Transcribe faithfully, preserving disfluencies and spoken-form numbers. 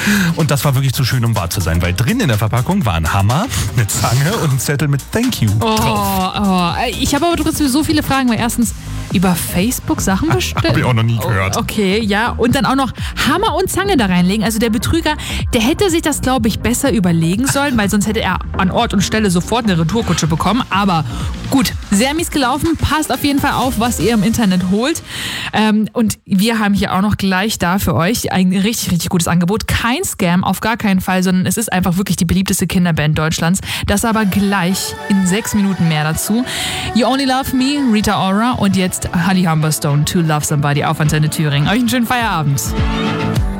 Und das war wirklich zu schön, um wahr zu sein, weil drin in der Verpackung war ein Hammer, eine Zange und ein Zettel mit Thank you oh, drauf. Oh. Ich habe aber trotzdem so viele Fragen, weil erstens über Facebook Sachen bestellen. Habe ich auch noch nie gehört. Oh, okay, ja. Und dann auch noch Hammer und Zange da reinlegen. Also der Betrüger, der hätte sich das, glaube ich, besser überlegen sollen, weil sonst hätte er an Ort und Stelle sofort eine Retourkutsche bekommen. Aber gut, sehr mies gelaufen. Passt auf jeden Fall auf, was ihr im Internet holt. Ähm, und wir haben hier auch noch gleich da für euch ein richtig, richtig gutes Angebot. Kein Scam, auf gar keinen Fall, sondern es ist einfach wirklich die beliebteste Kinderband Deutschlands. Das aber gleich in sechs Minuten mehr dazu. You Only Love Me, Rita Ora und jetzt Holly Humberstone, To Love Somebody auf Antenne Thüringen. Euch einen schönen Feierabend.